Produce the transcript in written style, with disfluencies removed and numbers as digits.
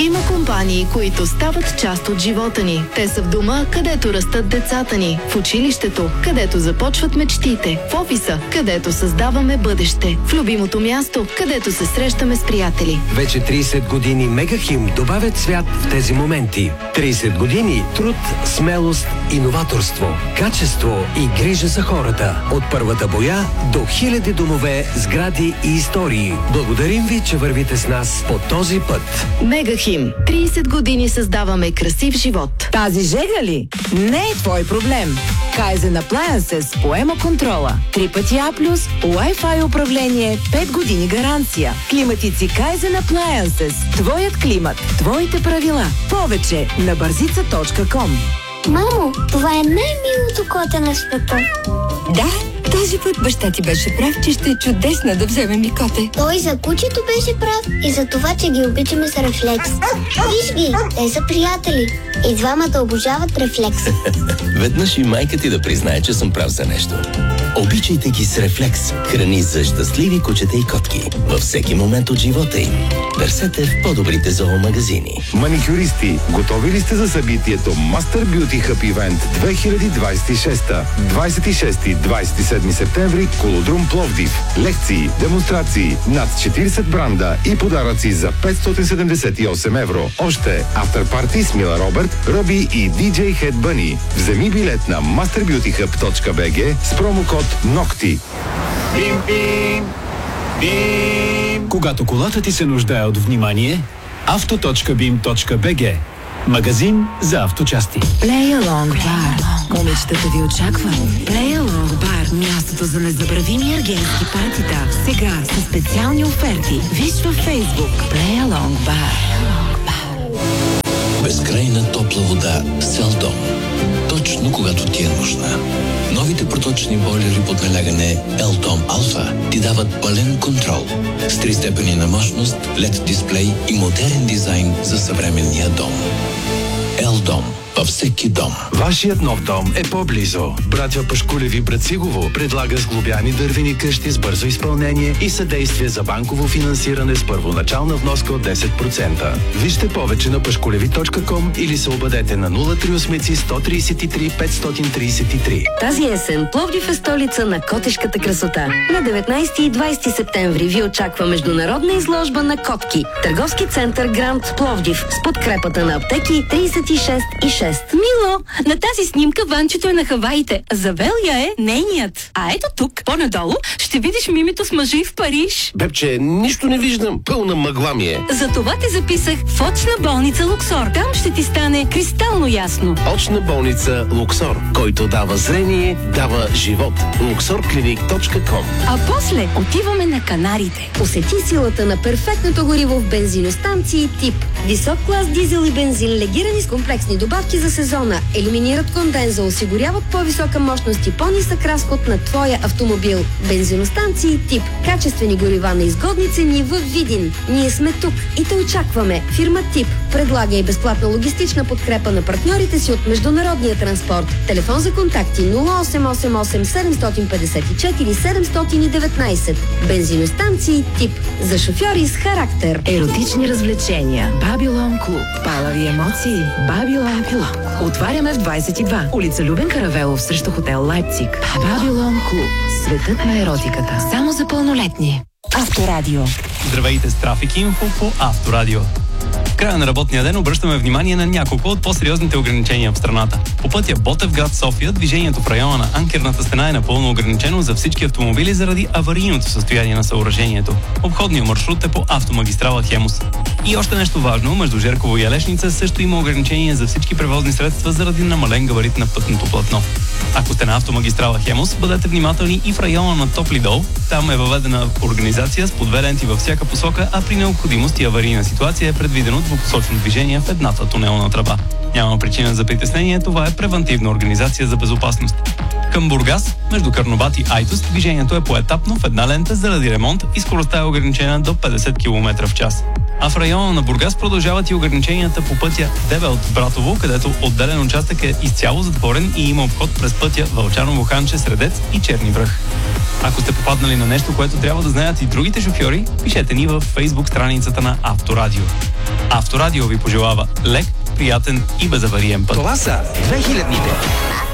Има компании, които стават част от живота ни. Те са в дома, където растат децата ни, в училището, където започват мечтите, в офиса, където създаваме бъдеще, в любимото място, където се срещаме с приятели. Вече 30 години Мегахим добавят цвят в тези моменти. 30 години труд, смелост, иноваторство, качество и грижа за хората. От първата боя до хиляди домове, сгради и истории. Благодарим ви, че вървите с нас по този път. Мегахим. 30 години създаваме красив живот. Тази жега ли? Не е твой проблем. Kaizen Appliances поема контрола. 3 пъти А+, Wi-Fi управление, 5 години гаранция. Климатици Kaizen Appliances. Твоят климат, твоите правила. Повече на бързица.com. Мамо, това е най-милото коте на света. Да, този път баща ти беше прав, че ще е чудесно да вземем и коте. Той за кучето беше прав и за това, че ги обичаме с Рефлекс. Виж ги, те са приятели. И двамата обожават Рефлекс. Веднъж и майка ти да признае, че съм прав за нещо. Обичайте ги с Рефлекс. Храни за щастливи кучета и котки във всеки момент от живота им. Търсете в по-добрите зоомагазини. Маникюристи, готови ли сте за събитието Master Beauty Hub Event 2026? 26-27 септември, Колодрум Пловдив. Лекции, демонстрации, над 40 бранда и подаръци за 578 евро. Още авторпарти с Мила Робърт, Роби и DJ Head Bunny. Вземи билет на masterbeautyhub.bg с промокод NOCTI. Бим, бим, бим. Когато колата ти се нуждае от внимание, auto.bim.bg. Магазин за авточасти. Play Along Bar. Момичетата ви очаква. Play Along Bar. Мястото за незабравими ергенски партита. Сега със специални оферти. Виж във Facebook. Play Along Bar. Безкрайна топла вода с Елдом. Точно когато ти е нужна. Новите проточни бойлери под налягане Елдом Алфа ти дават пълен контрол. С 3 степени на мощност, LED дисплей и модерен дизайн за съвременния дом. Елдом. Във всеки дом. Вашият нов дом е по-близо. Братя Пашкулеви Брацигово предлага сглобяни дървени къщи с бързо изпълнение и съдействие за банково финансиране с първоначална вноска от 10%. Вижте повече на pashkulevi.com или се обадете на 038 133 533. Тази есен Пловдив е столица на котешката красота. На 19 и 20 септември ви очаква международна изложба на котки. Търговски център Гранд Пловдив с подкрепата на аптеки 36 и 6. Мило, на тази снимка Ванчето е на Хаваите. Завелия е нейният. А ето тук, по-надолу, ще видиш мимито с мъжа и в Париж. Бебче, нищо не виждам. Пълна мъгла ми е. Затова те записах в очна болница Луксор. Там ще ти стане кристално ясно. Очна болница Луксор, който дава зрение, дава живот. luxorclinic.com. А после отиваме на Канарите. Усети силата на перфектното гориво в бензиностанции тип. Висок клас дизел и бензин, легирани с комплексни добавки за сезона, елиминират конденза, осигуряват по-висока мощност и по-нисък разход на твоя автомобил. Бензиностанции тип. Качествени горива на изгодни цени в Видин. Ние сме тук и те очакваме. Фирма Тип предлага и безплатна логистична подкрепа на партньорите си от международния транспорт. Телефон за контакти 0888 754 719. Бензиностанции Тип. За шофьори с характер. Еротични развлечения. Бабилон клуб. Палави емоции. Бабилон клуб. Отваряме в 22. Улица Любен Каравелов срещу хотел Лайпциг. Бабилон клуб. Светът на еротиката. Само за пълнолетни. Авторадио. Здравейте с Трафик Инфо по Авторадио. В края на работния ден обръщаме внимание на няколко от по-сериозните ограничения в страната. По пътя Ботевград София движението в района на Анкерната стена е напълно ограничено за всички автомобили заради аварийното състояние на съоръжението. Обходният маршрут е по автомагистрала Хемус. И още нещо важно, между Жерково и Елешница също има ограничение за всички превозни средства заради намален габарит на пътното платно. Ако сте на автомагистрала Хемус, бъдете внимателни и в района на Топли дол. Там е въведена организация с по 2 ленти във всяка посока, а при необходимост и аварийна ситуация е предвидено двупосочно движение в едната тунелна тръба. Няма причина за притеснение, това е превантивна организация за безопасност. Към Бургас, между Карнобат и Айтос, движението е поетапно в една лента заради ремонт и скоростта е ограничена до 50 км в час. А в района на Бургас продължават и ограниченията по пътя Девелт-Братово, където отделен участък е изцяло затворен и има обход през пътя Вълчаново-Ханче, Средец и Черни връх. Ако сте попаднали на нещо, което трябва да знаят и другите шофьори, пишете ни във Facebook страницата на Авторадио. Авторадио ви пожелава лек, приятен и безавариен път. Това са 2000-ните.